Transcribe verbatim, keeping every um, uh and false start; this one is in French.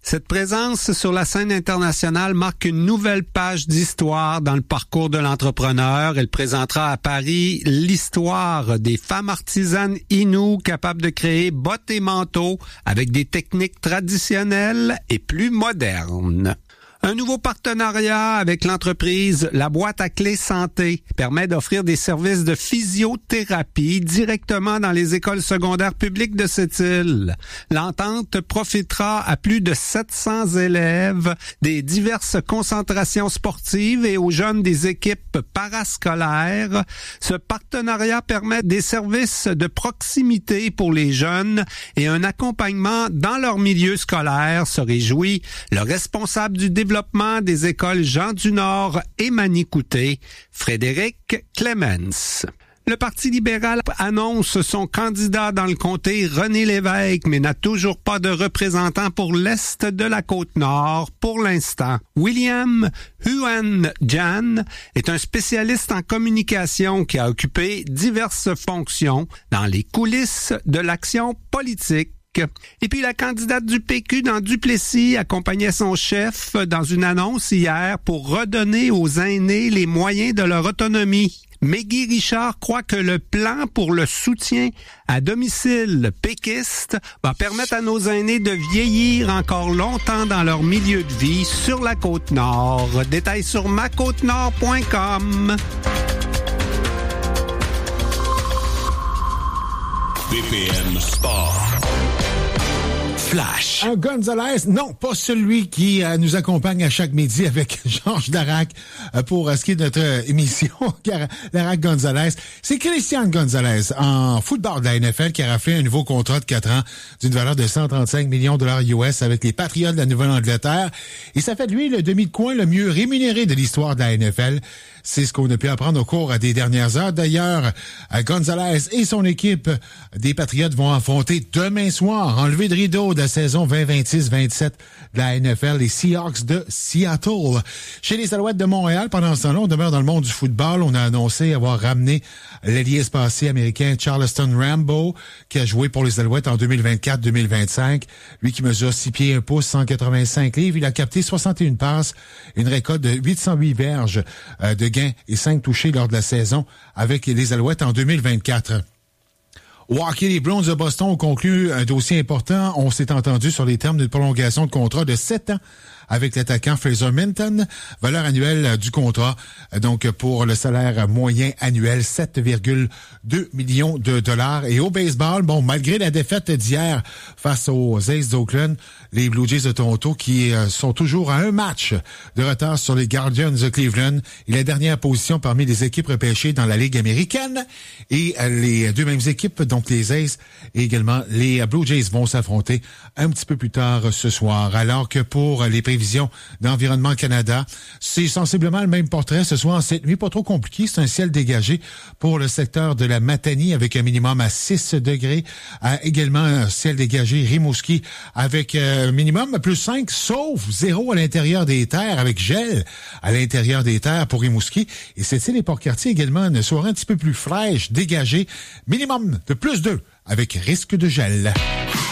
Cette présence sur la scène internationale marque une nouvelle page d'histoire dans le parcours de l'entrepreneur. Elle présentera à Paris l'histoire des femmes artisanes Innu capables de créer bottes et manteaux avec des techniques traditionnelles et plus modernes. Un nouveau partenariat avec l'entreprise La Boîte à Clés Santé permet d'offrir des services de physiothérapie directement dans les écoles secondaires publiques de cette île. L'entente profitera à plus de sept cents élèves des diverses concentrations sportives et aux jeunes des équipes parascolaires. Ce partenariat permet des services de proximité pour les jeunes et un accompagnement dans leur milieu scolaire, se réjouit le responsable du développement développement des écoles Jean du Nord et Manicouté, Frédéric Clemens. Le Parti libéral annonce son candidat dans le comté, René Lévesque, mais n'a toujours pas de représentant pour l'Est de la Côte-Nord pour l'instant. William Huan-Jan est un spécialiste en communication qui a occupé diverses fonctions dans les coulisses de l'action politique. Et puis la candidate du P Q dans Duplessis accompagnait son chef dans une annonce hier pour redonner aux aînés les moyens de leur autonomie. Meggy Richard croit que le plan pour le soutien à domicile péquiste va permettre à nos aînés de vieillir encore longtemps dans leur milieu de vie sur la Côte-Nord. Détails sur ma côte nord point com. B P M Sport. Flash. Un Gonzalez, non, pas celui qui euh, nous accompagne à chaque midi avec Georges Darac euh, pour euh, ce qui est de notre euh, émission Darac Gonzalez. C'est Christian Gonzalez en football de la N F L qui a raflé un nouveau contrat de quatre ans d'une valeur de cent trente-cinq millions de dollars U S avec les Patriots de la Nouvelle-Angleterre. Et ça fait de lui le demi de coin le mieux rémunéré de l'histoire de la N F L. C'est ce qu'on a pu apprendre au cours des dernières heures. D'ailleurs, Gonzalez et son équipe des Patriots vont affronter demain soir, en levée de rideau de la saison vingt vingt-six vingt-sept de la N F L, les Seahawks de Seattle. Chez les Alouettes de Montréal, pendant ce temps-là, on demeure dans le monde du football. On a annoncé avoir ramené l'ailier espacé américain Charleston Rambo, qui a joué pour les Alouettes en deux mille vingt-quatre deux mille vingt-cinq. Lui qui mesure six pieds un pouce, cent quatre-vingt-cinq livres. Il a capté soixante et une passes, une récolte de huit cent huit verges euh, de gains et cinq touchés lors de la saison avec les Alouettes en deux mille vingt-quatre. Au hockey, les Browns de Boston ont conclu un dossier important. On s'est entendu sur les termes d'une prolongation de contrat de sept ans avec l'attaquant Fraser Minton. Valeur annuelle du contrat, donc pour le salaire moyen annuel, sept virgule deux millions de dollars. Et au baseball, bon, malgré la défaite d'hier face aux Aces d'Oakland, les Blue Jays de Toronto qui euh, sont toujours à un match de retard sur les Guardians de Cleveland et la dernière position parmi les équipes repêchées dans la Ligue américaine. Et euh, les deux mêmes équipes, donc les Aces et également les Blue Jays, vont s'affronter un petit peu plus tard ce soir. Alors que pour les prévisions d'Environnement Canada, c'est sensiblement le même portrait ce soir. Cette nuit, pas trop compliqué, c'est un ciel dégagé pour le secteur de la Matanie avec un minimum à six degrés. À également un ciel dégagé Rimouski avec euh, minimum à plus cinq, sauf zéro à l'intérieur des terres avec gel à l'intérieur des terres pour Rimouski. Et cette île et Port-Cartier également une soirée un petit peu plus fraîche, dégagée, minimum de plus deux avec risque de gel.